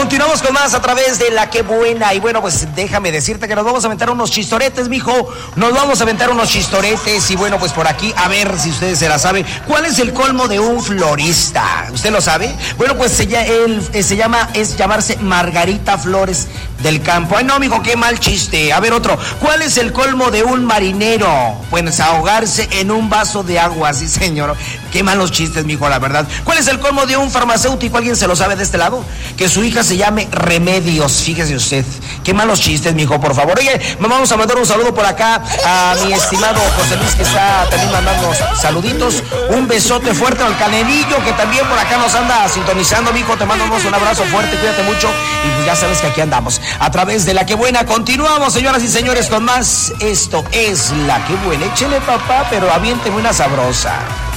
Continuamos con más a través de La Que Buena. Y bueno, pues déjame decirte que nos vamos a aventar unos chistoretes, mijo. Nos vamos a aventar unos chistoretes. Y bueno, pues por aquí, a ver si ustedes se la saben. ¿Cuál es el colmo de un florista? ¿Usted lo sabe? Bueno, pues es llamarse Margarita Flores del Campo. Ay, no, mijo, qué mal chiste. A ver, otro. ¿Cuál es el colmo de un marinero? Pues ahogarse en un vaso de agua. Sí, señor. Qué malos chistes, mijo, la verdad. ¿Cuál es el colmo de un farmacéutico? ¿Alguien se lo sabe de este lado? Que su hija se llame Remedios. Fíjese usted. Qué malos chistes, mijo, por favor. Oye, vamos a mandar un saludo por acá a mi estimado José Luis, que está también mandando saluditos. Un besote fuerte al Canelillo, que también por acá nos anda sintonizando, mijo. Te mandamos un abrazo fuerte, cuídate mucho. Y pues ya sabes que aquí andamos. A través de La Que Buena. Continuamos, señoras y señores, con más. Esto es La Que Buena. Échele, papá, pero aviénteme una sabrosa.